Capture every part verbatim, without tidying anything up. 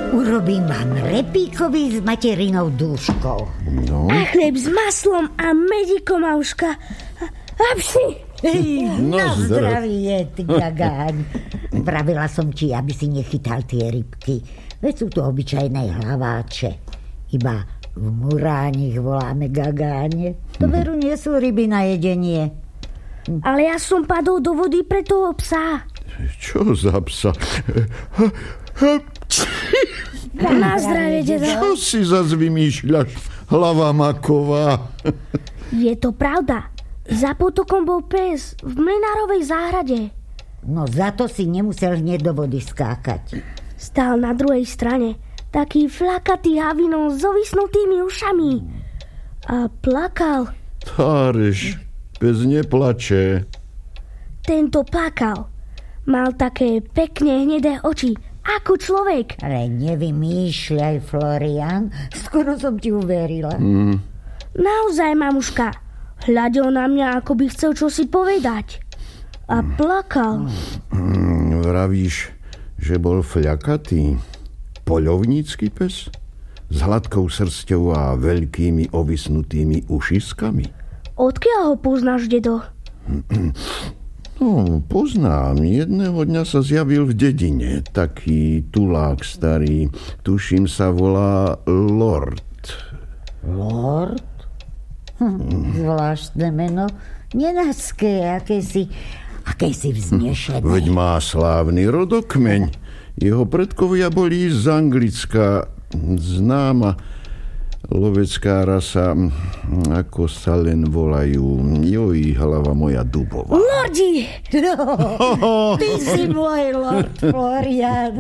Urobím vám repíkovi s materinou dúškou. No. A chlieb s maslom a medikom, Auška. A psi. No, na zdravie, ty gagáň. Pravila som ti, aby si nechytal tie rybky. Veď sú to obyčajné hlaváče. Iba v Muráni ich voláme gagáne. To veru nie sú ryby na jedenie. Ale ja som padol do vody pre toho psa. Čo za psa? Na zdravie, dedo. Čo si zas vymýšľaš, hlava maková? Je to pravda. Za potokom bol pes v mlynárovej záhrade. No za to si nemusel hneď do vody skákať. Stál na druhej strane, taký flakatý havinou s ovisnutými ušami. A plakal. Táreš, pes neplače. Tento plakal. Mal také pekne hnedé oči, ako človek. Ale nevymýšľaj, Florian. Skoro som ti uverila. Mm. Naozaj, mamuška. Hľadil na mňa, ako by chcel čosi povedať. A plakal. Mm, vravíš, že bol fľakatý? Poľovnícky pes? S hladkou srsťou a veľkými ovisnutými ušiskami? Odkiaľ ho poznáš, dedo? No, poznám. Jedného dňa sa zjavil v dedine. Taký tulák starý. Tuším, sa volá Lord. Lord? Hm, zvláštne meno. Nenácké, akési, akési vznešené. Veď má slávny rodokmeň. Jeho predkovia boli z Anglicka. Známa lovecká rasa, ako sa len volajú. Joj, hlava moja dubová. Lordi! No, ty si môj Lord Florian.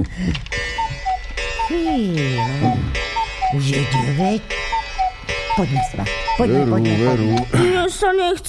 Fí, už je deväť. Poďme sa. Poďme, Veru, poďme, veru. poďme. Ja sa nechcem